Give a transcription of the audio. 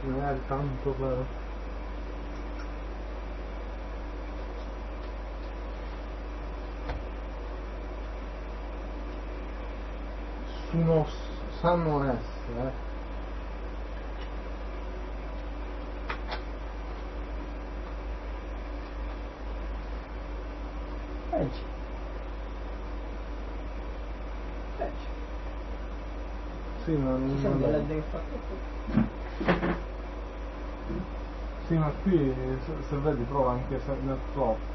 magari tanto per... Nessuno sanno essere, Leggi. Sì, ma non... Ci sono delle leggi che fa. Sì, ma qui se vedi prova anche se nel flop